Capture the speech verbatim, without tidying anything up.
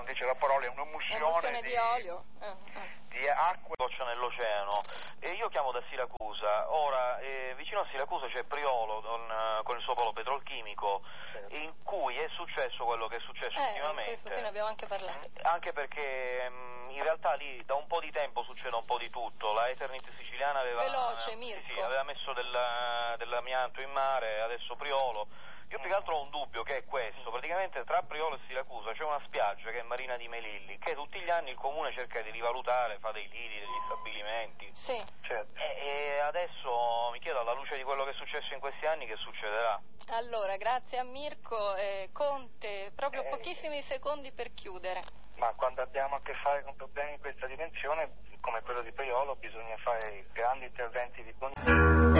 dice la parola, è un'emulsione, Emulsione di, di olio. Eh, eh. di acqua. Goccia nell'oceano. E io chiamo da Siracusa. Ora, eh, vicino a Siracusa c'è Priolo con, eh, con il suo polo petrolchimico, Certo. in cui è successo quello che è successo Eh, ultimamente. questo sì, ne abbiamo anche parlato. Eh, Anche perché mh, in realtà lì da un po' di tempo succede un po' di tutto. La Eternit siciliana aveva, Veloce, eh, Mirko. sì, sì, aveva messo del, dell'amianto in mare, adesso Priolo. Io più che altro ho un dubbio, che è questo: praticamente tra Priolo e Siracusa c'è una spiaggia che è Marina di Melilli, che tutti gli anni il comune cerca di rivalutare, fa dei lidi, degli stabilimenti. Sì. Certo. E, e adesso mi chiedo, alla luce di quello che è successo in questi anni, che succederà? Allora, grazie a Mirko. Eh, Conte, proprio Eh, pochissimi secondi per chiudere. Ma quando abbiamo a che fare con problemi di questa dimensione, come quello di Priolo, bisogna fare grandi interventi di bonifica.